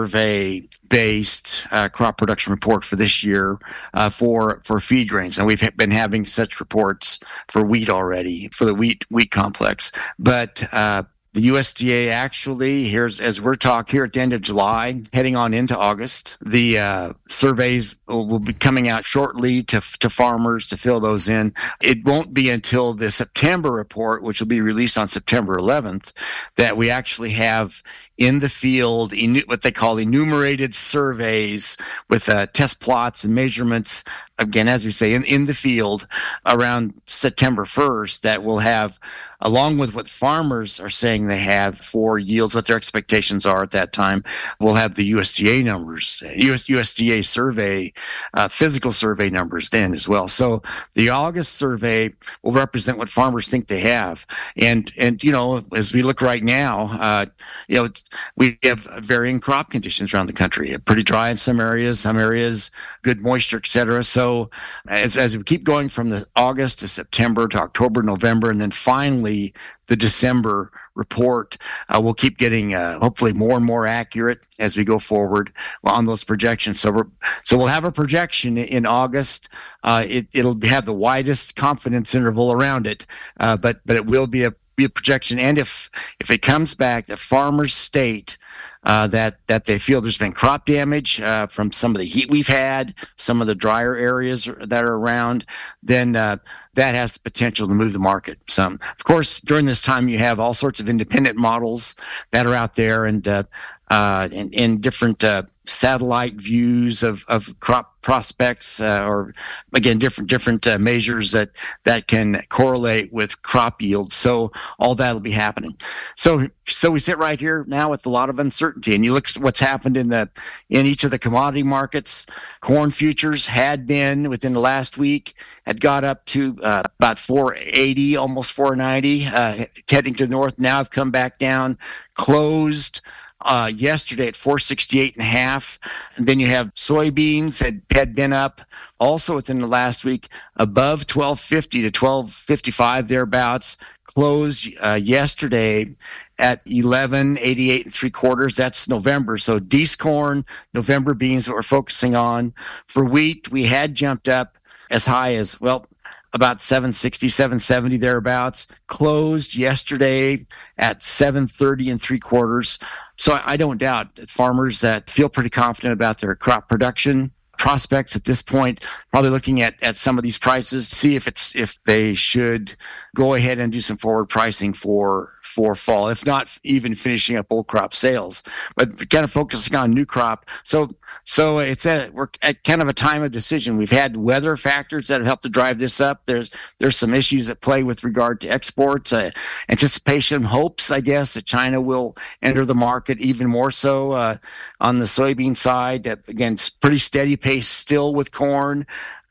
survey-based uh, crop production report for this year uh, for for feed grains. And we've been having such reports for wheat already, for the wheat wheat complex. But uh, the U S D A actually, here's as we're talking here at the end of July, heading on into August, the uh, surveys will, will be coming out shortly to to farmers to fill those in. It won't be until the September report, which will be released on September eleventh, that we actually have in the field what they call enumerated surveys with uh, test plots and measurements. Again, as we say, in, in the field around September first, that will have, along with what farmers are saying they have for yields, what their expectations are at that time, we'll have the U S D A numbers, U S, U S D A survey, uh, physical survey numbers then as well. So the August survey will represent what farmers think they have. And, and you know, as we look right now, uh, you know, we have varying crop conditions around the country, pretty dry in some areas, some areas, good moisture, et cetera. So So as, as we keep going from the August to September to October, November, and then finally the December report, uh, we'll keep getting uh, hopefully more and more accurate as we go forward on those projections. So we're, so we'll have a projection in August. Uh, it, it'll have the widest confidence interval around it, uh, but but it will be a be a projection. And if if it comes back, the farmers state Uh, that that they feel there's been crop damage uh, from some of the heat we've had, some of the drier areas that are around, then uh, that has the potential to move the market some. Of course, during this time, you have all sorts of independent models that are out there and uh, uh, and, and different uh, satellite views of, of crop prospects uh, or, again, different different uh, measures that, that can correlate with crop yields. So all that will be happening. So so we sit right here now with a lot of uncertainty. And you look at what's happened in the in each of the commodity markets. Corn futures had been, within the last week, had got up to uh, about four eighty, almost four ninety, uh, heading to the north. Now have come back down, closed Uh, yesterday at four sixty-eight and a half. And then you have soybeans had, had been up also within the last week above twelve fifty to twelve fifty-five thereabouts, closed uh, yesterday at eleven eighty-eight and three quarters. That's November. So Dees corn, November beans that we're focusing on. For wheat, we had jumped up as high as, well, about seven sixty, seven seventy thereabouts, closed yesterday at seven thirty and three quarters. So I don't doubt that farmers that feel pretty confident about their crop production prospects at this point, probably looking at, at some of these prices to see if it's if they should go ahead and do some forward pricing for for fall, if not even finishing up old crop sales, but kind of focusing on new crop. So so it's a, we're at kind of a time of decision. We've had weather factors that have helped to drive this up. There's there's some issues at play with regard to exports, uh, anticipation, hopes, I guess, that China will enter the market even more so uh, on the soybean side. Uh, again, it's pretty steady pace still with corn.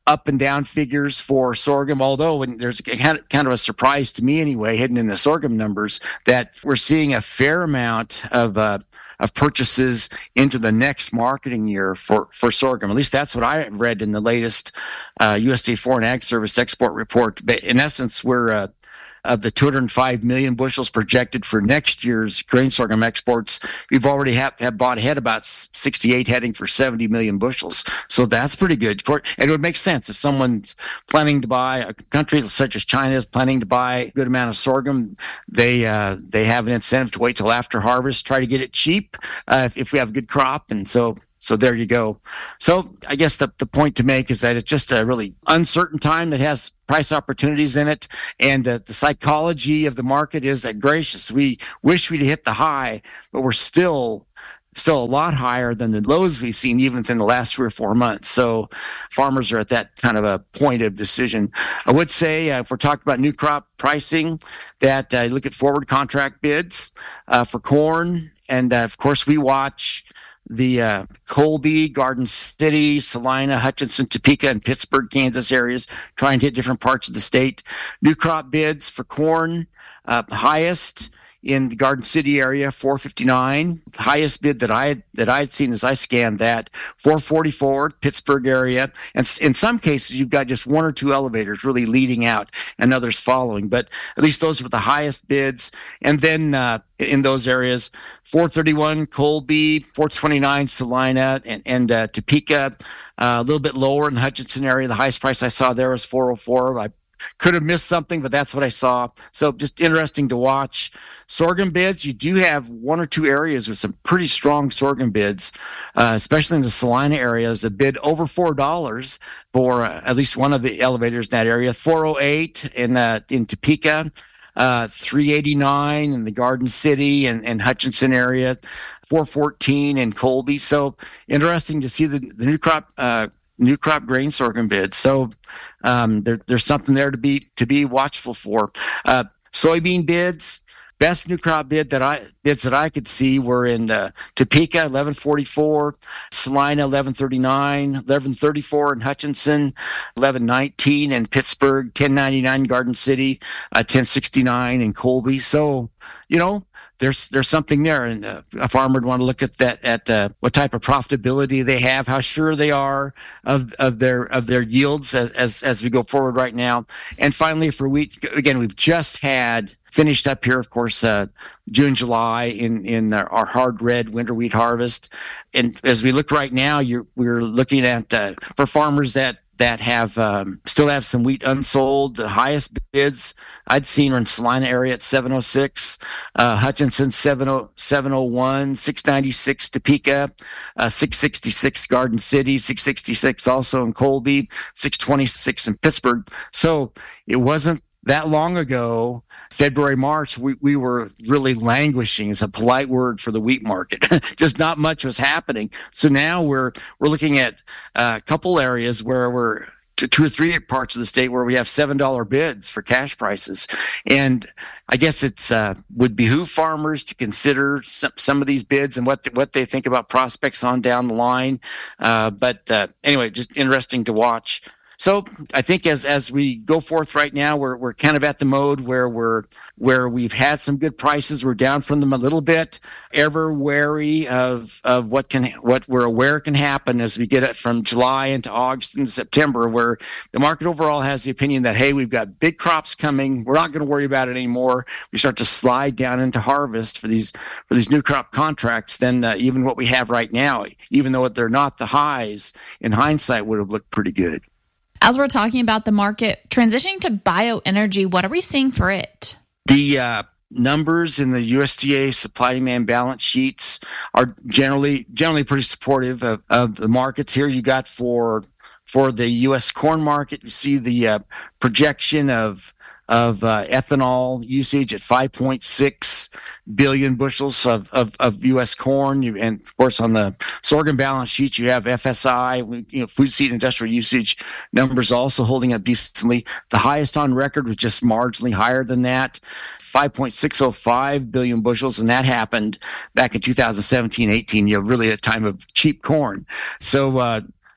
up and down figures for sorghum, although when there's kind of, kind of a surprise to me anyway, hidden in the sorghum numbers, that we're seeing a fair amount of uh, of purchases into the next marketing year for, for sorghum. At least that's what I read in the latest uh, U S D A Foreign Ag Service export report. But in essence, we're uh, of the two hundred five million bushels projected for next year's grain sorghum exports, we've already have, have bought ahead about sixty-eight, heading for seventy million bushels. So that's pretty good. And it would make sense if someone's planning to buy, a country such as China is planning to buy a good amount of sorghum, they uh, they have an incentive to wait till after harvest, try to get it cheap uh, if, if we have a good crop. And so So there you go. So I guess the, the point to make is that it's just a really uncertain time that has price opportunities in it. And uh, the psychology of the market is that, gracious, we wish we'd hit the high, but we're still still a lot higher than the lows we've seen even within the last three or four months. So farmers are at that kind of a point of decision. I would say, uh, if we're talking about new crop pricing, that uh, look at forward contract bids uh, for corn. And uh, of course, we watch the uh, Colby, Garden City, Salina, Hutchinson, Topeka, and Pittsburgh, Kansas areas, trying to hit different parts of the state. New crop bids for corn, uh, highest in the Garden City area, four fifty-nine. The highest bid that I had, that I'd seen as I scanned that, four forty-four, Pittsburgh area. And in some cases, you've got just one or two elevators really leading out and others following. But at least those were the highest bids. And then uh, in those areas, four thirty-one, Colby, four twenty-nine, Salina, and, and uh, Topeka, uh, a little bit lower in the Hutchinson area. The highest price I saw there was four oh four. I could have missed something, but that's what I saw. So just interesting to watch. Sorghum bids, you do have one or two areas with some pretty strong sorghum bids, uh, especially in the Salina area. There's a bid over four dollars for uh, at least one of the elevators in that area. four oh eight in uh, in Topeka, uh, three eighty-nine in the Garden City and, and Hutchinson area, four fourteen in Colby. So interesting to see the, the new crop uh new crop grain sorghum bids. So um, there, there's something there to be to be watchful for. Uh, soybean bids, best new crop bid that I bids that I could see were in uh, Topeka, eleven forty-four, Salina, eleven thirty-nine, eleven thirty-four in Hutchinson, eleven nineteen in Pittsburgh, ten ninety-nine Garden City, uh, ten sixty-nine in Colby. So, you know, There's there's something there, and uh, a farmer would want to look at that at uh, what type of profitability they have, how sure they are of of their of their yields as as, as we go forward right now. And finally, for wheat, again, we've just had finished up here, of course, uh, June, July in in our, our hard red winter wheat harvest. And as we look right now, you're we're looking at uh, for farmers that. that have um, still have some wheat unsold. The highest bids I'd seen are in Salina area at seven oh six, uh, Hutchinson seven oh one, six ninety-six Topeka, uh, six sixty-six Garden City, six sixty-six also in Colby, six twenty-six in Pittsburgh. So it wasn't that long ago, February, March, we, we were really languishing, is a polite word for the wheat market. Just not much was happening. So now we're we're looking at a couple areas where we're two or three parts of the state where we have seven dollar bids for cash prices. And I guess it's uh, would behoove farmers to consider some, some of these bids and what the, what they think about prospects on down the line. Uh, but uh, anyway, just interesting to watch. So I think as as we go forth right now, we're we're kind of at the mode where we're where we've had some good prices. We're down from them a little bit, ever wary of of what can what we're aware can happen as we get it from July into August and September, where the market overall has the opinion that, hey, we've got big crops coming. We're not going to worry about it anymore. We start to slide down into harvest for these for these new crop contracts. Then uh, even what we have right now, even though they're not the highs, in hindsight would have looked pretty good. As we're talking about the market transitioning to bioenergy, what are we seeing for it? The uh, numbers in the U S D A supply demand balance sheets are generally generally pretty supportive of, of the markets here. You got for for the U S corn market, you see the uh, projection of of uh, ethanol usage at five point six billion bushels of, of, of U S corn. You, and of course, on the sorghum balance sheet, you have F S I, you know, food seed industrial usage numbers also holding up decently. The highest on record was just marginally higher than that, five point six oh five billion bushels, and that happened back in two thousand seventeen eighteen, you know, really a time of cheap corn. So, uh,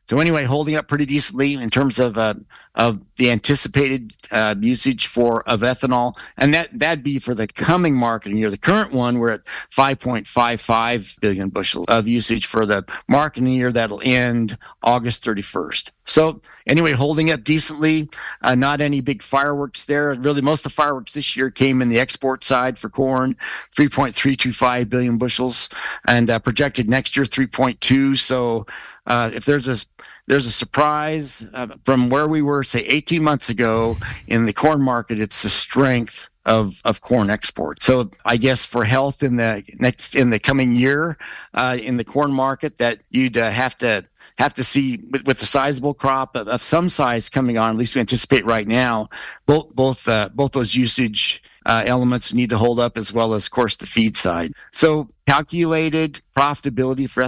So anyway, holding up pretty decently in terms of uh, of the anticipated uh, usage for of ethanol, and that that'd be for the coming marketing year. The current one, we're at five point five five billion bushels of usage for the marketing year that'll end August thirty-first. So anyway, holding up decently. Uh, not any big fireworks there. Really, most of the fireworks this year came in the export side for corn, three point three two five billion bushels, and uh, projected next year three point two. So uh, if there's a There's a surprise uh, from where we were, say, eighteen months ago in the corn market. It's the strength of, of corn export. So I guess for health in the next in the coming year uh, in the corn market, that you'd uh, have to have to see with, with the sizable crop of, of some size coming on. At least we anticipate right now. Both both uh, both those usage Uh, elements need to hold up, as well as, of course, the feed side. So calculated profitability for